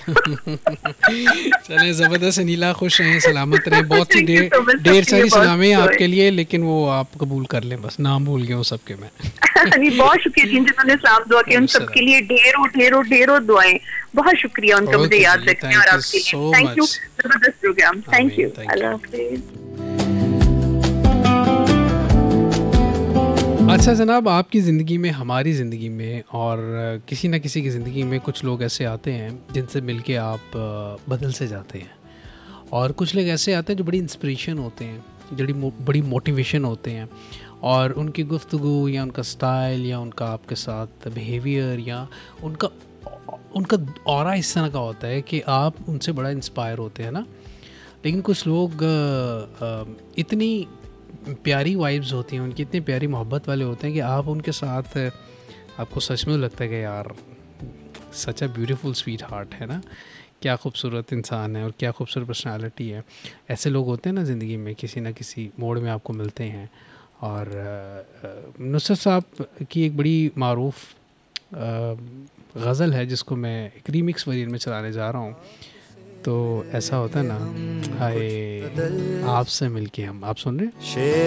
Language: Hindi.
चलें, ज़बरदस्त नीला, खुश रहें, सलामत रहें। बहुत सी थैंक यू ढेर सो मच, ढेर शुक्रिया, सारी बहुत सलामी joy। आपके लिए, लेकिन वो आप कबूल कर लें बस, नाम भूल गया हूँ सबके मैं। नहीं, बहुत शुक्रिया जिन्होंने सलाम दुआ की, उन सबके वालेकुम लिए ढेरों ढेरों ढेरों दुआएं। बहुत शुक्रिया उनका मुझे ओके याद जी, रखने और थैंक यू आपके लिए सो थैंक यू। मच। जबरदस्त प्रोग्राम, थैंक यू, आमीन, थैंक अल्लाह यू। हाफिज। अच्छा जनाब, आपकी ज़िंदगी में, हमारी ज़िंदगी में और किसी न किसी की ज़िंदगी में कुछ लोग ऐसे आते हैं जिनसे मिलके आप बदल से जाते हैं, और कुछ लोग ऐसे आते हैं जो बड़ी इंस्पिरेशन होते हैं, बड़ी मोटिवेशन होते हैं, और उनकी गुफ्तगू या उनका स्टाइल या उनका आपके साथ बिहेवियर या उनका उनका ऑरा इस तरह का होता है कि आप उनसे बड़ा इंस्पायर होते हैं ना। लेकिन कुछ लोग इतनी प्यारी वाइब्स होती हैं उनकी, इतनी प्यारी मोहब्बत वाले होते हैं कि आप उनके साथ, आपको सच में लगता है कि यार सच अ ब्यूटीफुल स्वीट हार्ट है ना, क्या खूबसूरत इंसान है और क्या खूबसूरत पर्सनालिटी है। ऐसे लोग होते हैं ना ज़िंदगी में, किसी ना किसी मोड़ में आपको मिलते हैं। और नुसरत साहब की एक बड़ी मारूफ गज़ल है जिसको मैं एक रीमिक्स वर्जन में चलाने जा रहा हूँ। तो ऐसा होता है ना, हाय आपसे मिलके हम, आप सुन रहे हैं?